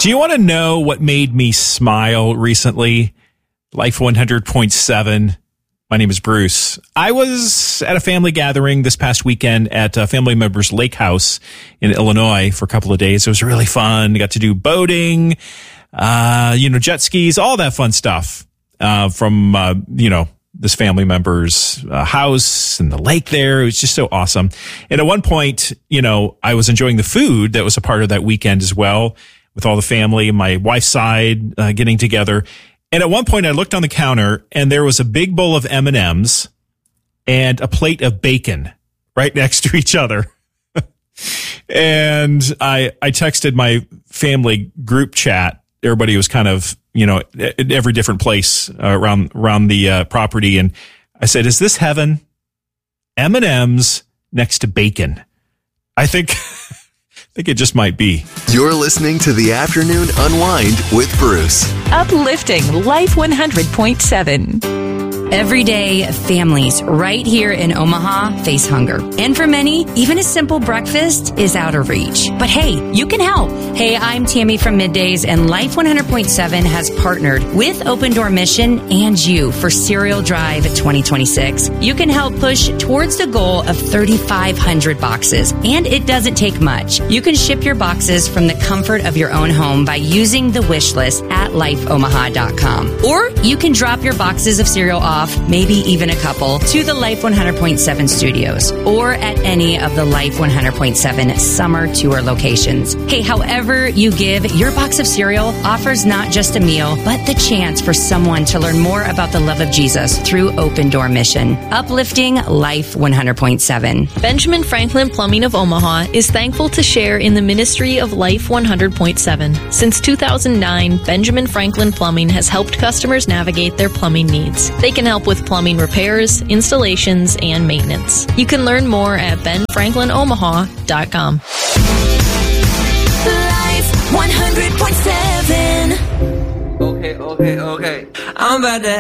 Do you want to know what made me smile recently? Life 100.7. My name is Bruce. I was at a family gathering this past weekend at a family member's lake house in Illinois for a couple of days. It was really fun. Got to do boating, jet skis, all that fun stuff from this family member's house and the lake there. It was just so awesome. And at one point, I was enjoying the food that was a part of that weekend as well, with all the family, my wife's side getting together. And at one point I looked on the counter and there was a big bowl of M&Ms and a plate of bacon right next to each other. And I texted my family group chat. Everybody was kind of, at every different place around the property. And I said, is this heaven? M&Ms next to bacon. I think it just might be. You're listening to The Afternoon Unwind with Bruce. Uplifting Life 100.7. Every day, families right here in Omaha face hunger. And for many, even a simple breakfast is out of reach. But hey, you can help. Hey, I'm Tammy from Middays, and Life 100.7 has partnered with Open Door Mission and you for Cereal Drive 2026. You can help push towards the goal of 3,500 boxes, and it doesn't take much. You can ship your boxes from the comfort of your own home by using the wish list at lifeomaha.com. Or you can drop your boxes of cereal off, maybe even a couple, to the Life 100.7 studios or at any of the Life 100.7 summer tour locations. Hey, however you give, your box of cereal offers not just a meal, but the chance for someone to learn more about the love of Jesus through Open Door Mission. Uplifting Life 100.7. Benjamin Franklin Plumbing of Omaha is thankful to share in the ministry of Life 100.7. Since 2009, Benjamin Franklin Plumbing has helped customers navigate their plumbing needs. They can help with plumbing repairs, installations, and maintenance. You can learn more at benfranklinomaha.com. Life 100.7. Okay. I'm about to